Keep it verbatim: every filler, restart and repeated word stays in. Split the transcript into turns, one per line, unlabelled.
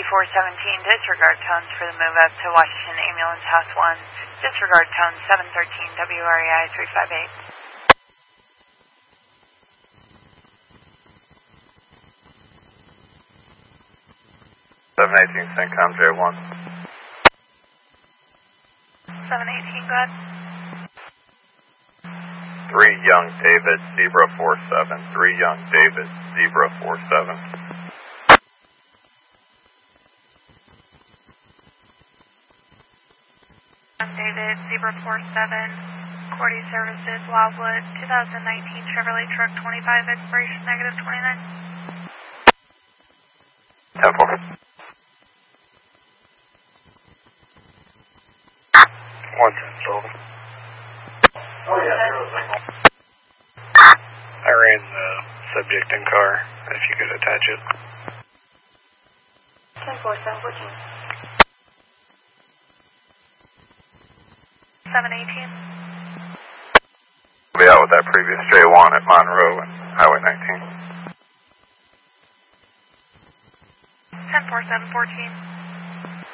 four seventeen, disregard tones for the move up to Washington Ambulance House one. Disregard tones seven thirteen W R E I three five eight.
seven eighteen, CENTCOM J one.
seven eighteen, go ahead.
three Young David, Zebra four seven. three Young David, Zebra four seven.
Young David, Zebra four seven. Cordy Services, Wildwood, twenty nineteen Chevrolet Truck twenty-five, expiration negative twenty-nine.
ten four. one ten, Sullivan. Oh, yeah, there was a... I ran the subject in car, if you could attach it.
ten four, seven fourteen. seven eighteen.
I'll be out with that previous J one at Monroe and Highway nineteen.
ten four, seven fourteen.